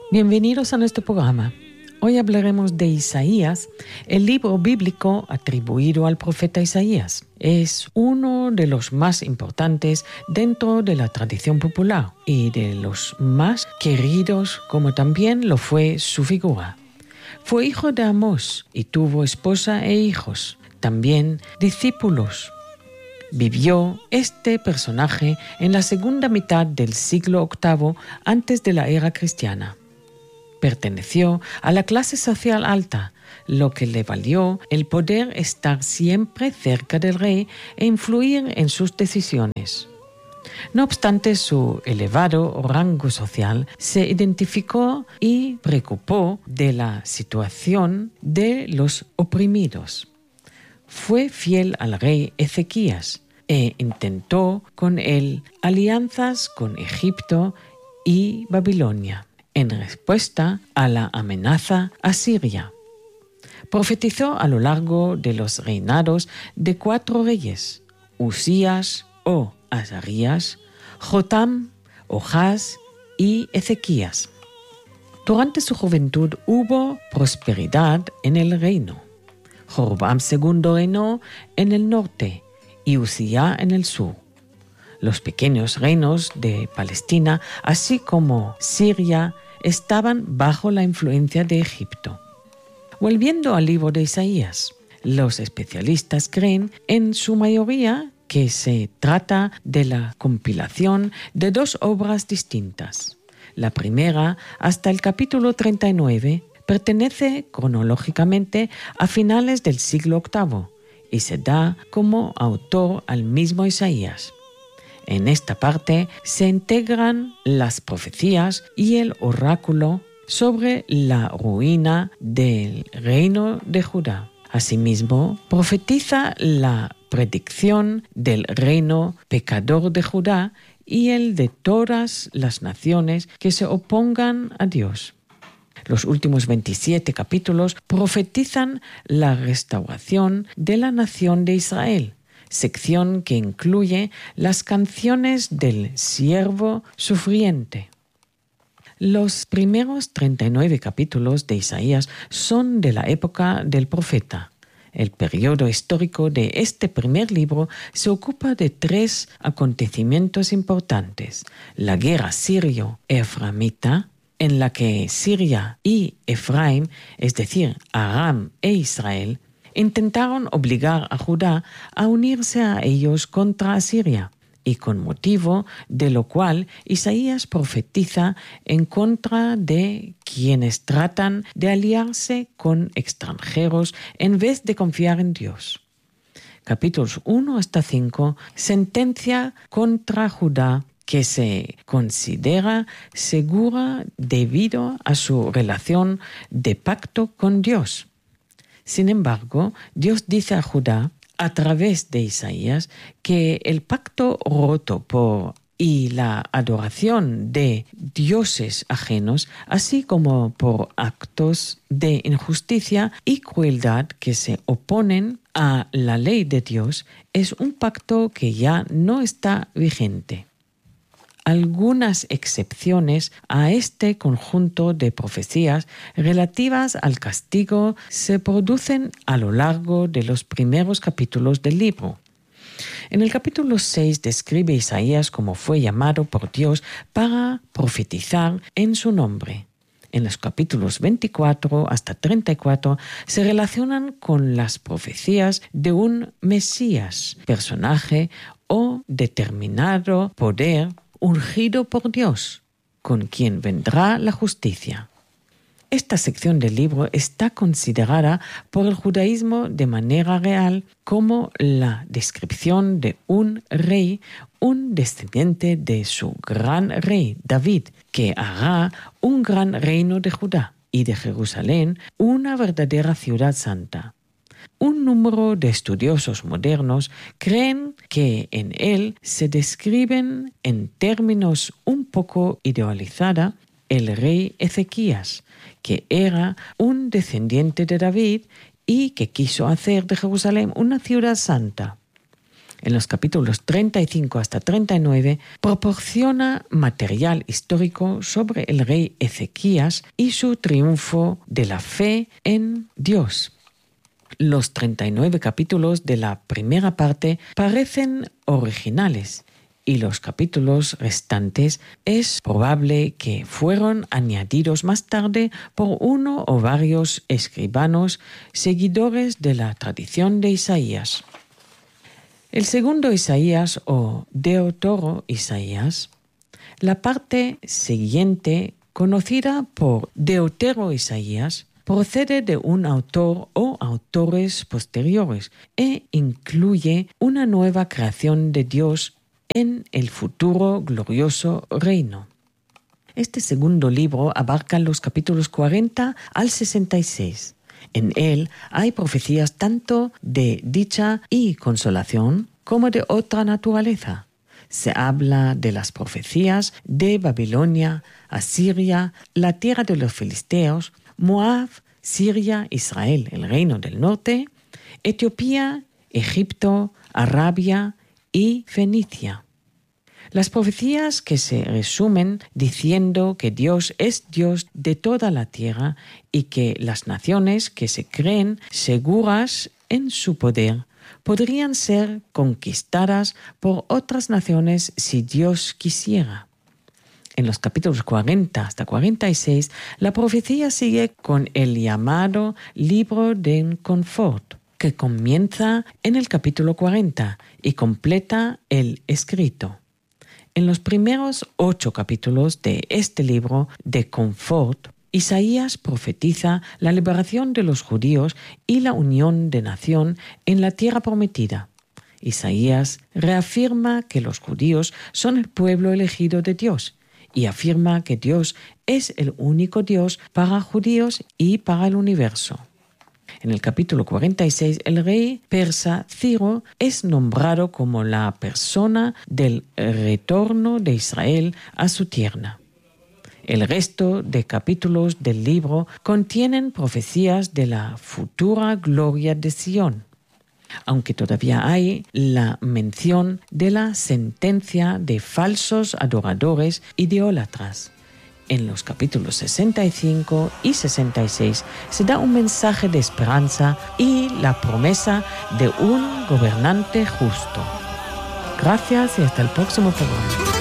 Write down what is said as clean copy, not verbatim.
Bienvenidos a nuestro programa. Hoy hablaremos de Isaías, el libro bíblico atribuido al profeta Isaías. Es uno de los más importantes dentro de la tradición popular y de los más queridos, como también lo fue su figura. Fue hijo de Amós y tuvo esposa e hijos, también discípulos. Vivió este personaje en la segunda mitad del siglo VIII antes de la era cristiana. Perteneció a la clase social alta, lo que le valió el poder estar siempre cerca del rey e influir en sus decisiones. No obstante su elevado rango social, se identificó y preocupó de la situación de los oprimidos. Fue fiel al rey Ezequías e intentó con él alianzas con Egipto y Babilonia, en respuesta a la amenaza asiria. Profetizó a lo largo de los reinados de 4 reyes, Usías o Azarías, Jotam, Ahaz y Ezequías. Durante su juventud hubo prosperidad en el reino. Jorobam II reinó en el norte y Usía en el sur. Los pequeños reinos de Palestina, así como Siria, estaban bajo la influencia de Egipto. Volviendo al libro de Isaías, los especialistas creen en su mayoría que se trata de la compilación de 2 obras distintas. La primera, hasta el capítulo 39, pertenece cronológicamente a finales del siglo VIII y se da como autor al mismo Isaías. En esta parte se integran las profecías y el oráculo sobre la ruina del reino de Judá. Asimismo, profetiza la predicción del reino pecador de Judá y el de todas las naciones que se opongan a Dios. Los últimos 27 capítulos profetizan la restauración de la nación de Israel, sección que incluye las canciones del siervo sufriente. Los primeros 39 capítulos de Isaías son de la época del profeta. El periodo histórico de este primer libro se ocupa de 3 acontecimientos importantes: la guerra sirio-efraimita, en la que Siria y Efraim, es decir, Aram e Israel, intentaron obligar a Judá a unirse a ellos contra Asiria, y con motivo de lo cual Isaías profetiza en contra de quienes tratan de aliarse con extranjeros en vez de confiar en Dios. Capítulos 1 hasta 5 sentencia contra Judá, que se considera segura debido a su relación de pacto con Dios. Sin embargo, Dios dice a Judá, a través de Isaías, que el pacto roto y la adoración de dioses ajenos, así como por actos de injusticia y crueldad que se oponen a la ley de Dios, es un pacto que ya no está vigente. Algunas excepciones a este conjunto de profecías relativas al castigo se producen a lo largo de los primeros capítulos del libro. En el capítulo 6 describe Isaías cómo fue llamado por Dios para profetizar en su nombre. En los capítulos 24 hasta 34 se relacionan con las profecías de un Mesías, personaje o determinado poder ungido por Dios, con quien vendrá la justicia. Esta sección del libro está considerada por el judaísmo de manera real como la descripción de un rey, un descendiente de su gran rey David, que hará un gran reino de Judá y de Jerusalén una verdadera ciudad santa. Un número de estudiosos modernos creen que en él se describen en términos un poco idealizados el rey Ezequías, que era un descendiente de David y que quiso hacer de Jerusalén una ciudad santa. en los capítulos 35 hasta 39, proporciona material histórico sobre el rey Ezequías y su triunfo de la fe en Dios. Los 39 capítulos de la primera parte parecen originales y los capítulos restantes es probable que fueron añadidos más tarde por uno o varios escribanos seguidores de la tradición de Isaías. El segundo Isaías o Deutero Isaías, la parte siguiente, conocida por Deutero Isaías, procede de un autor o autores posteriores e incluye una nueva creación de Dios en el futuro glorioso reino. Este segundo libro abarca los capítulos 40 al 66. En él hay profecías tanto de dicha y consolación como de otra naturaleza. Se habla de las profecías de Babilonia, Asiria, la tierra de los filisteos, Moab, Siria, Israel, el reino del norte, Etiopía, Egipto, Arabia y Fenicia. Las profecías que se resumen diciendo que Dios es Dios de toda la tierra y que las naciones que se creen seguras en su poder podrían ser conquistadas por otras naciones si Dios quisiera. En los capítulos 40 hasta 46, la profecía sigue con el llamado libro del confort, que comienza en el capítulo 40 y completa el escrito. En los primeros 8 capítulos de este libro de confort, Isaías profetiza la liberación de los judíos y la unión de nación en la tierra prometida. Isaías reafirma que los judíos son el pueblo elegido de Dios y afirma que Dios es el único Dios para judíos y para el universo. En el capítulo 46, el rey persa Ciro es nombrado como la persona del retorno de Israel a su tierra. El resto de capítulos del libro contienen profecías de la futura gloria de Sion, aunque todavía hay la mención de la sentencia de falsos adoradores idólatras. En los capítulos 65 y 66 se da un mensaje de esperanza y la promesa de un gobernante justo. Gracias y hasta el próximo programa.